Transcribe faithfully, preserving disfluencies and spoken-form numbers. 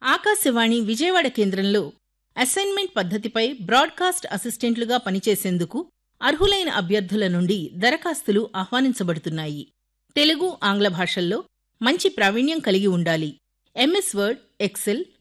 ఆకాశవాణి విజయవాడ కేంద్రంలో assignment పద్ధతిపై broadcast అసిస్టెంట్లుగా పనిచేసేందుకు అర్హులైన అభ్యర్థుల నుండి దరఖాస్తులు ఆహ్వానించబడుతున్నాయి. తెలుగు, ఆంగ్ల భాషల్లో మంచి ప్రావీణ్యం కలిగి ఉండాలి. MS word, XL,